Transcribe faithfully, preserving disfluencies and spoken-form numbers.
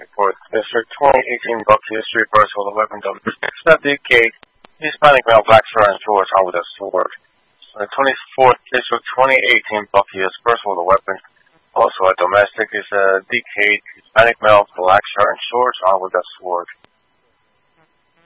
twenty-fourth District, twenty eighteen Bucky Street, burst with a weapon, decade, Hispanic male, black shirt and shorts, armed with a sword. On the twenty-fourth District, twenty eighteen Bucky is burst with a weapon, also a domestic, is a decade, Hispanic male, black shirt and shorts, armed with a sword.